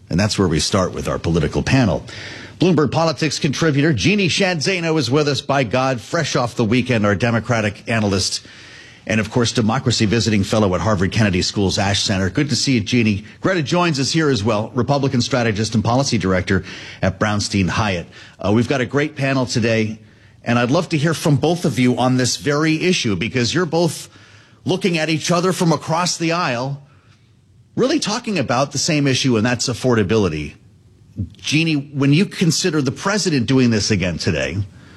And that's where we start with our political panel. Bloomberg Politics contributor Jeannie Sheehan Zaino is with us, by God, fresh off the weekend, our Democratic analyst, and, of course, Democracy Visiting Fellow at Harvard Kennedy School's Ash Center. Good to see you, Jeannie. Greta Joins is here as well, Republican strategist and policy director at Brownstein Hyatt. We've got a great panel today, and I'd love to hear from both of you on this very issue, because you're both looking at each other from across the aisle, really talking about the same issue, and that's affordability. Jeannie, when you consider the president doing this again today,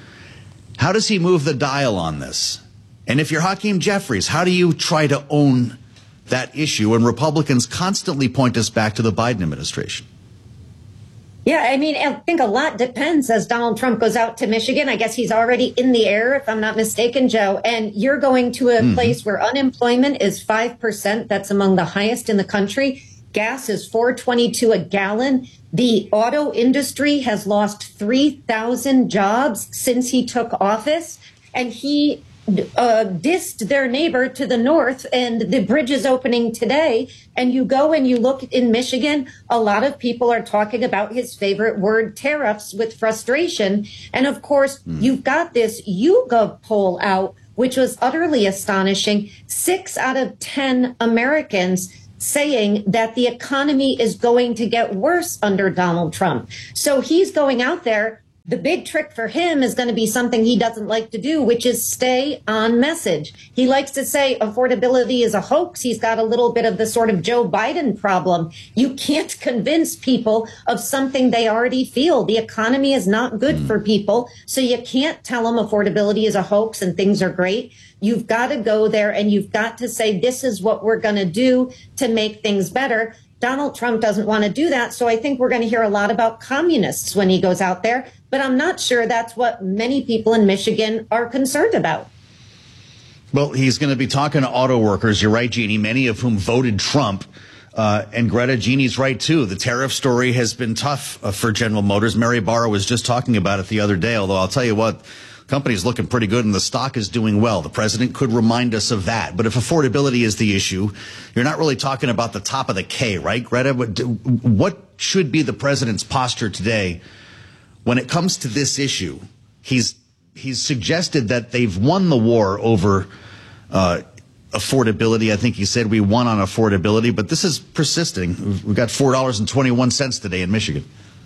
how does he move the dial on this? And if you're Hakeem Jeffries, how do you try to own that issue when Republicans constantly point us back to the Biden administration? Yeah, I mean, I think a lot depends as Donald Trump goes out to Michigan. I guess he's already in the air, if I'm not mistaken, Joe. And you're going to a place where unemployment is 5%. That's among the highest in the country. Gas is $4.22 a gallon. The auto industry has lost 3,000 jobs since he took office. And he dissed their neighbor to the north, and the bridge is opening today. And you go and you look in Michigan, a lot of people are talking about his favorite word, tariffs, with frustration. And of course, you've got this YouGov poll out, which was utterly astonishing. 6 out of 10 Americans saying that the economy is going to get worse under Donald Trump. So he's going out there. The big trick for him is going to be something he doesn't like to do, which is stay on message. He likes to say affordability is a hoax. He's got a little bit of the sort of Joe Biden problem. You can't convince people of something they already feel. The economy is not good for people, so you can't tell them affordability is a hoax and things are great. You've got to go there and you've got to say, this is what we're going to do to make things better. Donald Trump doesn't want to do that. So I think we're going to hear a lot about communists when he goes out there. But I'm not sure that's what many people in Michigan are concerned about. Well, he's going to be talking to auto workers. You're right, Jeannie, many of whom voted Trump. And Greta, Jeannie's right, too. The tariff story has been tough for General Motors. Mary Barra was just talking about it the other day, although I'll tell you what, the company's looking pretty good and the stock is doing well. The president could remind us of that. But if affordability is the issue, you're not really talking about the top of the K, right, Greta? What should be the president's posture today when it comes to this issue? He's suggested that they've won the war over affordability. I think he said we won on affordability, but this is persisting. We've got $4.21 today in Michigan.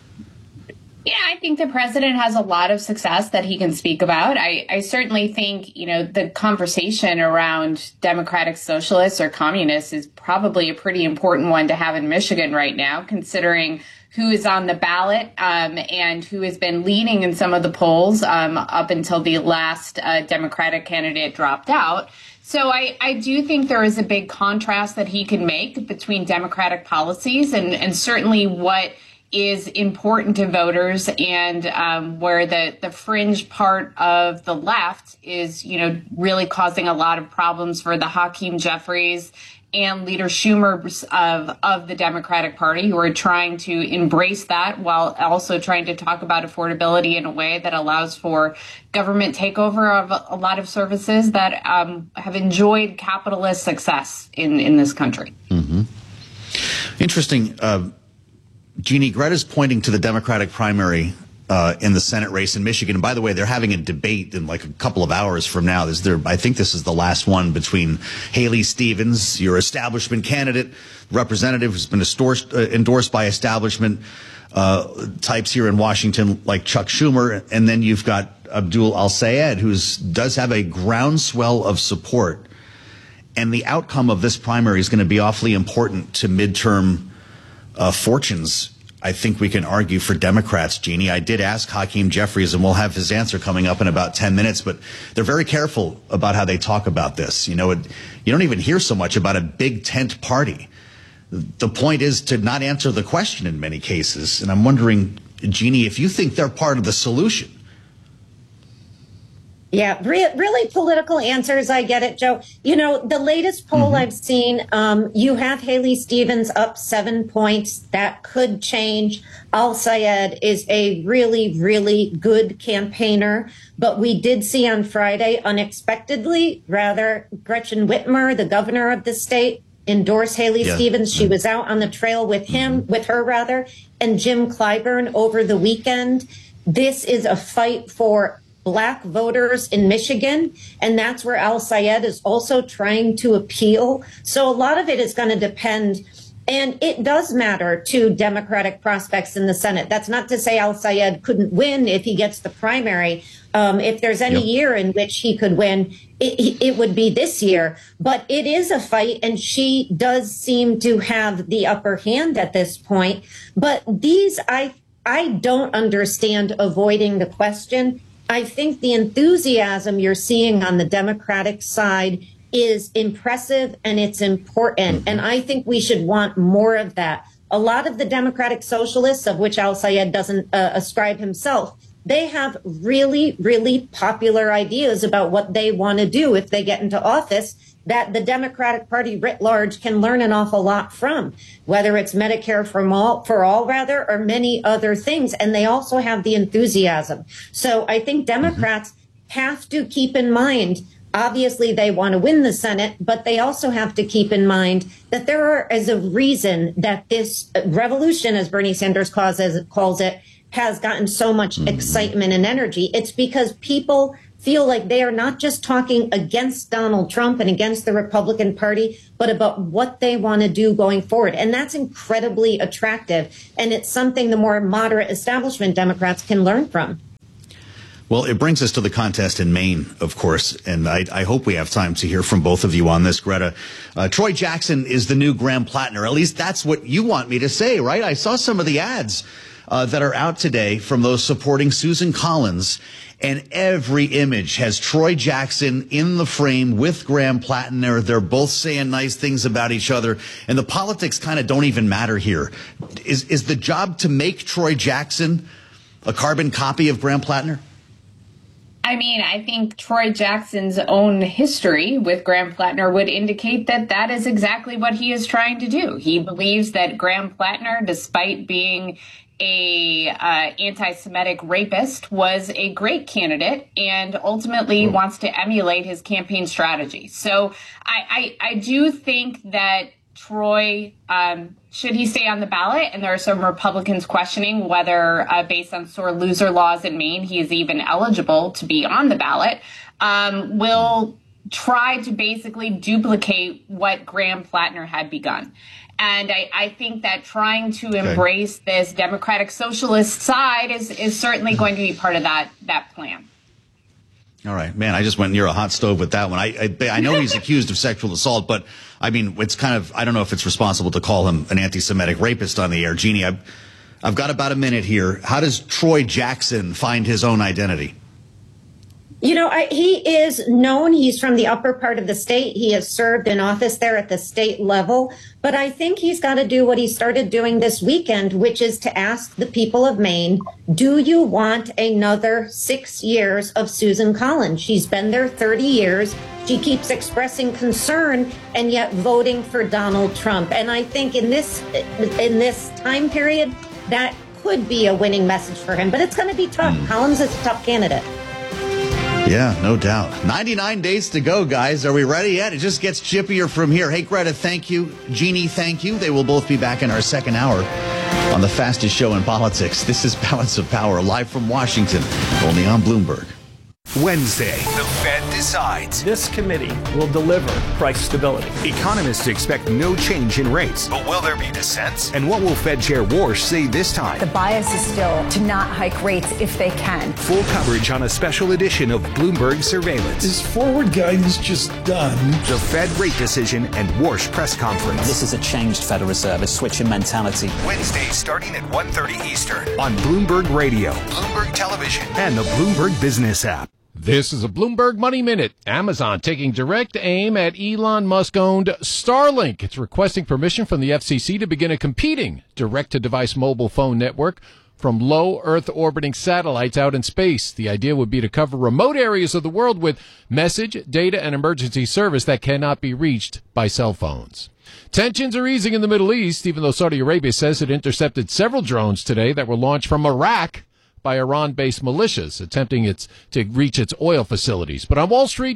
Yeah, I think the president has a lot of success that he can speak about. I certainly think, the conversation around democratic socialists or communists is probably a pretty important one to have in Michigan right now, considering who is on the ballot and who has been leading in some of the polls up until the last Democratic candidate dropped out. So I do think there is a big contrast that he can make between Democratic policies and certainly what is important to voters and where the fringe part of the left is, really causing a lot of problems for the Hakeem Jeffries and Leader Schumer of the Democratic Party, who are trying to embrace that while also trying to talk about affordability in a way that allows for government takeover of a lot of services that have enjoyed capitalist success in this country. Mm-hmm. Interesting. Jeannie, Greta's pointing to the Democratic primary in the Senate race in Michigan. And by the way, they're having a debate in like a couple of hours from now. I think this is the last one between Haley Stevens, your establishment candidate, representative who's been endorsed by establishment types here in Washington like Chuck Schumer. And then you've got Abdul Al-Sayed, who does have a groundswell of support. And the outcome of this primary is going to be awfully important to midterm fortunes, I think we can argue, for Democrats, Jeannie. I did ask Hakeem Jeffries, and we'll have his answer coming up in about 10 minutes, but they're very careful about how they talk about this. You don't even hear so much about a big tent party. The point is to not answer the question in many cases. And I'm wondering, Jeannie, if you think they're part of the solution. Yeah, really political answers. I get it, Joe. The latest poll I've seen, you have Haley Stevens up 7 points. That could change. Al-Sayed is a really, really good campaigner. But we did see on Friday, unexpectedly, Gretchen Whitmer, the governor of the state, endorse Haley Yeah. Stevens. She was out on the trail with her, and Jim Clyburn over the weekend. This is a fight for Black voters in Michigan, and that's where Al Sayed is also trying to appeal. So a lot of it is going to depend, and it does matter to Democratic prospects in the Senate. That's not to say Al Sayed couldn't win if he gets the primary. If there's any year in which he could win, it would be this year. But it is a fight, and she does seem to have the upper hand at this point. But I don't understand avoiding the question. I think the enthusiasm you're seeing on the Democratic side is impressive and it's important. And I think we should want more of that. A lot of the Democratic socialists, of which Al Sayed doesn't ascribe himself, they have really, really popular ideas about what they want to do if they get into office that the Democratic Party writ large can learn an awful lot from, whether it's Medicare for all, or many other things. And they also have the enthusiasm. So I think Democrats have to keep in mind, obviously they want to win the Senate, but they also have to keep in mind that there is a reason that this revolution, as Bernie Sanders calls it, has gotten so much excitement and energy. It's because people feel like they are not just talking against Donald Trump and against the Republican Party, but about what they want to do going forward. And that's incredibly attractive. And it's something the more moderate establishment Democrats can learn from. Well, it brings us to the contest in Maine, of course, and I hope we have time to hear from both of you on this, Greta. Troy Jackson is the new Graham Plattner. At least that's what you want me to say, right? I saw some of the ads that are out today from those supporting Susan Collins, and every image has Troy Jackson in the frame with Graham Plattner. They're both saying nice things about each other, and the politics kind of don't even matter here. Is the job to make Troy Jackson a carbon copy of Graham Plattner? I mean, I think Troy Jackson's own history with Graham Plattner would indicate that that is exactly what he is trying to do. He believes that Graham Plattner, despite being a anti-Semitic rapist, was a great candidate and ultimately wants to emulate his campaign strategy. So I do think that Troy, should he stay on the ballot? And there are some Republicans questioning whether, based on sore loser laws in Maine, he is even eligible to be on the ballot, will try to basically duplicate what Graham Plattner had begun. And I think that trying to embrace this Democratic Socialist side is certainly going to be part of that plan. All right, man, I just went near a hot stove with that one. I know he's accused of sexual assault, but I mean, it's kind of, I don't know if it's responsible to call him an anti-Semitic rapist on the air. Jeannie, I've got about a minute here. How does Troy Jackson find his own identity? You know, he is known. He's from the upper part of the state. He has served in office there at the state level. But I think he's got to do what he started doing this weekend, which is to ask the people of Maine, do you want another 6 years of Susan Collins? She's been there 30 years. She keeps expressing concern and yet voting for Donald Trump. And I think in this time period, that could be a winning message for him. But it's going to be tough. Collins is a tough candidate. Yeah, no doubt. 99 days to go, guys. Are we ready yet? It just gets chippier from here. Hey, Greta, thank you. Jeannie, thank you. They will both be back in our second hour on the fastest show in politics. This is Balance of Power, live from Washington, only on Bloomberg. Wednesday, the Fed decides. This committee will deliver price stability. Economists expect no change in rates. But will there be dissents? And what will Fed Chair Warsh say this time? The bias is still to not hike rates if they can. Full coverage on a special edition of Bloomberg Surveillance. Is forward guidance just done? The Fed rate decision and Warsh press conference. This is a changed Federal Reserve, a switch in mentality. Wednesday starting at 1:30 Eastern on Bloomberg Radio, Bloomberg Television, and the Bloomberg Business app. This is a Bloomberg Money Minute. Amazon taking direct aim at Elon Musk-owned Starlink. It's requesting permission from the FCC to begin a competing direct-to-device mobile phone network from low Earth orbiting satellites out in space. The idea would be to cover remote areas of the world with message, data, and emergency service that cannot be reached by cell phones. Tensions are easing in the Middle East, even though Saudi Arabia says it intercepted several drones today that were launched from Iraq by Iran-based militias attempting to reach its oil facilities. But on Wall Street,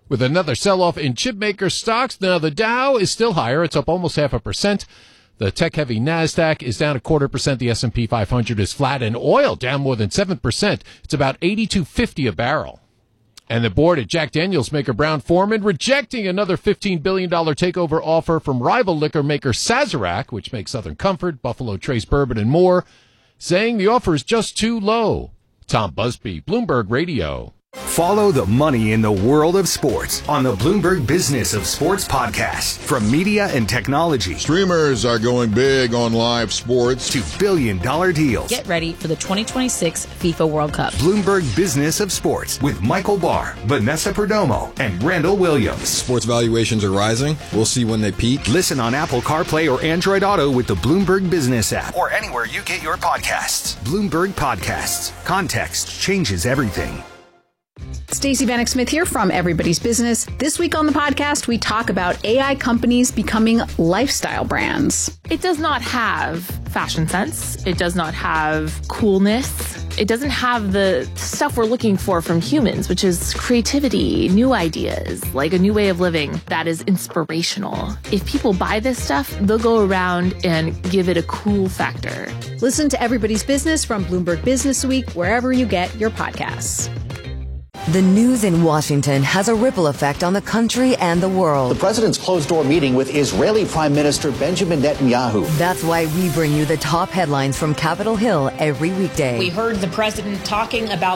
With another sell-off in chipmaker stocks, now the Dow is still higher. It's up almost 0.5%. The tech-heavy NASDAQ is down 0.25%. The S&P 500 is flat, and oil down more than 7%. It's about $82.50 a barrel. And the board at Jack Daniel's maker Brown-Forman rejecting another $15 billion takeover offer from rival liquor maker Sazerac, which makes Southern Comfort, Buffalo Trace Bourbon, and more, saying the offer is just too low. Tom Busby, Bloomberg Radio. Follow the money in the world of sports on the Bloomberg Business of Sports podcast. From media and technology, streamers are going big on live sports, to billion-dollar deals. Get ready for the 2026 FIFA World Cup. Bloomberg Business of Sports with Michael Barr, Vanessa Perdomo, and Randall Williams. Sports valuations are rising. We'll see when they peak. Listen on Apple CarPlay or Android Auto with the Bloomberg Business app, or anywhere you get your podcasts. Bloomberg Podcasts. Context changes everything. Stacey Vanek Smith here from Everybody's Business. This week on the podcast, we talk about AI companies becoming lifestyle brands. It does not have fashion sense. It does not have coolness. It doesn't have the stuff we're looking for from humans, which is creativity, new ideas, like a new way of living that is inspirational. If people buy this stuff, they'll go around and give it a cool factor. Listen to Everybody's Business from Bloomberg Business Week, wherever you get your podcasts. The news in Washington has a ripple effect on the country and the world. The president's closed-door meeting with Israeli Prime Minister Benjamin Netanyahu. That's why we bring you the top headlines from Capitol Hill every weekday. We heard the president talking about